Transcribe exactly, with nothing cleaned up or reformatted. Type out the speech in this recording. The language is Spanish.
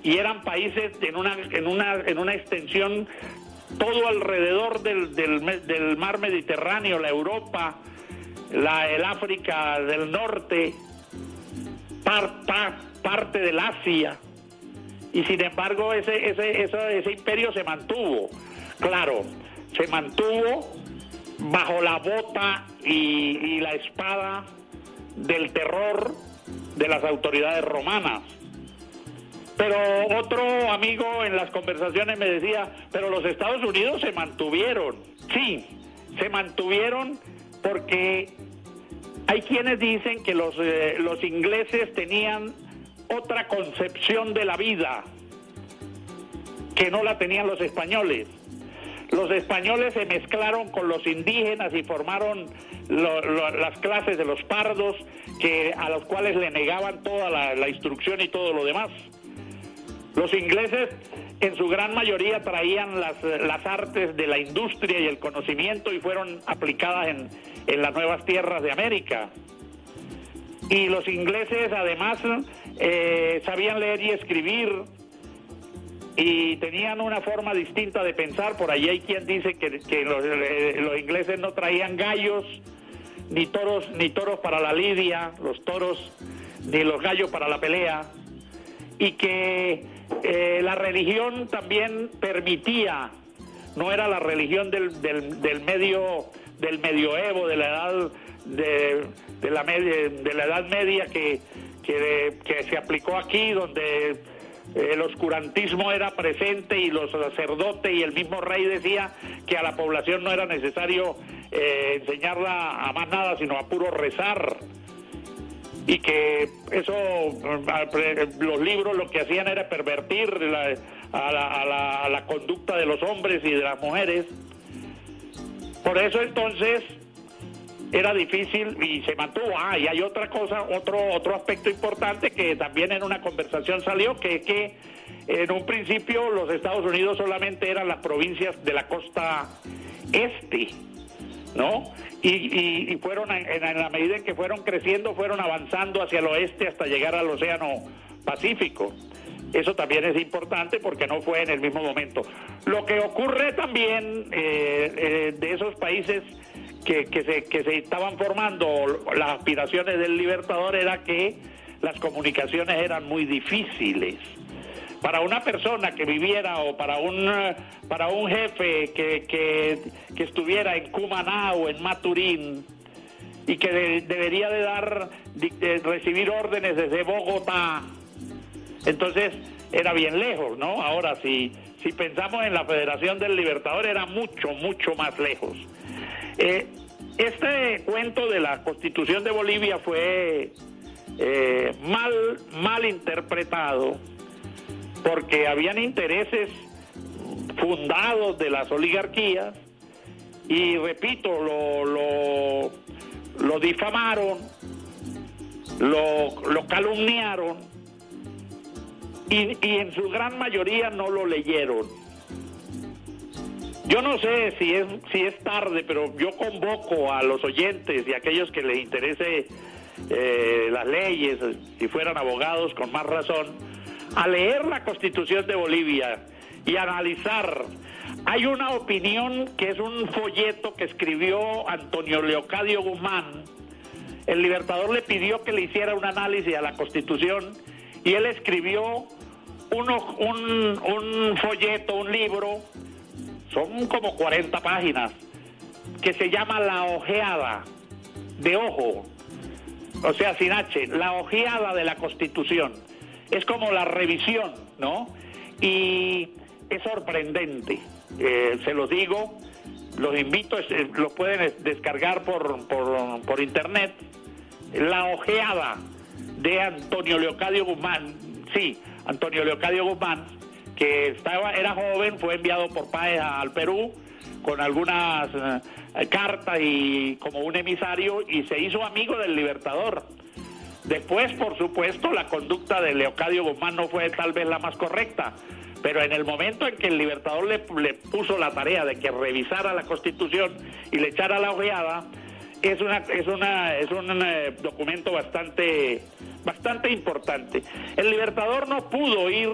y eran países en una, en una, en una extensión todo alrededor del, del, del mar Mediterráneo, la Europa, la, el África del Norte, par, par, parte del Asia, y sin embargo ese, ese, ese, ese imperio se mantuvo, claro, se mantuvo bajo la bota y, y la espada del terror de las autoridades romanas. Pero otro amigo en las conversaciones me decía, pero los Estados Unidos se mantuvieron. Sí, se mantuvieron porque hay quienes dicen que los, eh, los ingleses tenían otra concepción de la vida que no la tenían los españoles. Los españoles se mezclaron con los indígenas y formaron lo, lo, las clases de los pardos, que a los cuales le negaban toda la, la instrucción y todo lo demás. Los ingleses en su gran mayoría traían las, las artes de la industria y el conocimiento y fueron aplicadas en, en las nuevas tierras de América. Y los ingleses además eh, sabían leer y escribir y tenían una forma distinta de pensar. Por allí hay quien dice que, que los, eh, los ingleses no traían gallos, ni toros, ni toros para la lidia, los toros, ni los gallos para la pelea, y que eh, la religión también permitía, no era la religión del, del, del medio, del medioevo, de la edad de, de la media, de la edad media que, que, que se aplicó aquí, donde el oscurantismo era presente y los sacerdotes y el mismo rey decía que a la población no era necesario eh, enseñarla a más nada, sino a puro rezar, y que eso, los libros lo que hacían era pervertir la, a, la, a, la, a la conducta de los hombres y de las mujeres. Por eso entonces era difícil y se mantuvo. Ah, y hay otra cosa, otro otro aspecto importante que también en una conversación salió, que es que en un principio los Estados Unidos solamente eran las provincias de la costa este, ¿no? Y, y, y fueron, en, en la medida en que fueron creciendo, fueron avanzando hacia el oeste hasta llegar al Océano Pacífico. Eso también es importante porque no fue en el mismo momento. Lo que ocurre también eh, eh, de esos países que, que, se, que se estaban formando las aspiraciones del Libertador era que las comunicaciones eran muy difíciles. Para una persona que viviera o para un para un jefe que, que, que estuviera en Cumaná o en Maturín y que de, debería de dar de recibir órdenes desde Bogotá, entonces era bien lejos, ¿no? Ahora, si, si pensamos en la Federación del Libertador, era mucho, mucho más lejos. Eh, este cuento de la Constitución de Bolivia fue eh, mal, mal interpretado, porque habían intereses fundados de las oligarquías y, repito, lo, lo, lo difamaron, lo, lo calumniaron y, y en su gran mayoría no lo leyeron. Yo no sé si es, si es tarde, pero yo convoco a los oyentes y a aquellos que les interese eh, las leyes, si fueran abogados con más razón, a leer la Constitución de Bolivia y analizar. Hay una opinión que es un folleto que escribió Antonio Leocadio Guzmán. El Libertador le pidió que le hiciera un análisis a la Constitución y él escribió uno, un, un folleto, un libro, son como cuarenta páginas, que se llama La Ojeada, de ojo, o sea, sin H, La Ojeada de la Constitución. Es como la revisión, ¿no? Y es sorprendente, eh, se los digo, los invito, eh, lo pueden descargar por, por, por internet. La Ojeada de Antonio Leocadio Guzmán, sí, Antonio Leocadio Guzmán, que estaba, era joven, fue enviado por Páez al Perú con algunas eh, cartas y como un emisario, y se hizo amigo del Libertador. Después, por supuesto, la conducta de Leocadio Guzmán no fue tal vez la más correcta, pero en el momento en que el Libertador le, le puso la tarea de que revisara la Constitución y le echara la ojeada, es una es una es un eh, documento bastante bastante importante. El Libertador no pudo ir